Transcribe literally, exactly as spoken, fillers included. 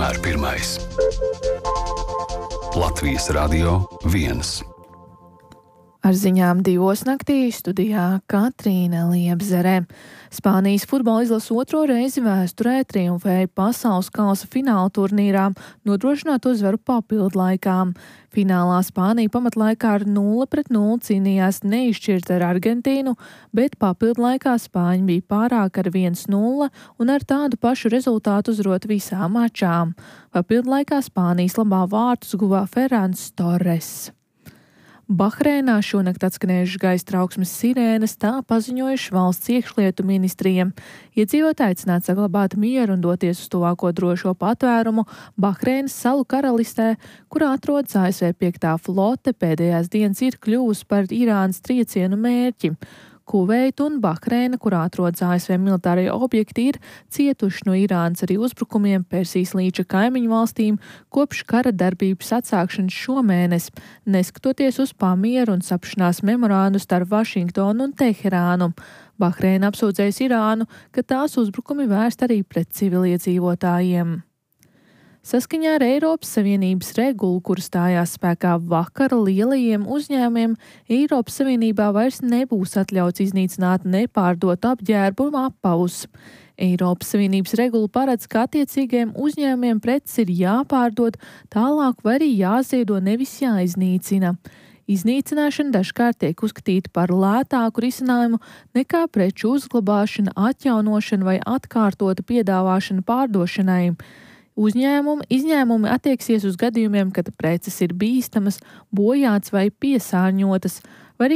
vienmēr pirmais. Latvijas Radio viens. Ar ziņām divos naktī studijā Katrīna Liebzere. Spānijas futbola izlase otro reizi vēsturē triumfēja pasaules kausa fināla turnīrā, nodrošinot uzvaru papildu laikā. Finālā Spānija pamatlaikā ar nulle pret nulli cīnījās neizšķirt ar Argentīnu, bet papildu laikā Spāņi bija pārāk ar viens nulle un ar tādu pašu rezultātu uzvarot visā mačā. Papildu laikā Spānijas labā vārtus guva Ferrans Torres. Bahreinā šonakt atskanējušas gaisa trauksmes sirēnas, tā paziņojuši valsts iekšlietu ministrija. Iedzīvotāji aicināti saglabāt mieru un doties uz tuvāko drošo patvērumu Bahreinas salu karalistē, kurā atrodas A S V piektā flote, pēdējās dienas ir kļuvusi par Irānas triecienu mērķi. Kuveita un Bahreina, kurā atrodas A S V militārie objekti, ir cietuši no Irānas arī uzbrukumiem Persijas līča kaimiņu valstīm kopš kara darbības atsākšanas šomēnes, neskatoties uz pamieru un sapšanās memorandu starp Vašingtonu un Teherānu. Bahreina apsūdzējusi Irānu, ka tās uzbrukumi vērst arī pret civiliedzīvotājiem. Saskaņā ar Eiropas Savienības regulu, kur stājās spēkā vakar, lielajiem uzņēmumiem Eiropas Savienībā vairs nebūs atļauts iznīcināt nepārdot apģērbu un apavus. Eiropas Savienības regula paredz, ka attiecīgajiem uzņēmumiem preces ir jāpārdod tālāk vai arī jāziedo, nevis jāiznīcina. Iznīcināšana dažkārt tiek uzskatīta par lētāku risinājumu nekā preču uzglabāšana, atjaunošana vai atkārtota piedāvāšana pārdošanai. Uzņēmumi izņēmumi attieksies uz gadījumiem, kad preces ir bīstamas, bojātas vai piesārņotas, vai arī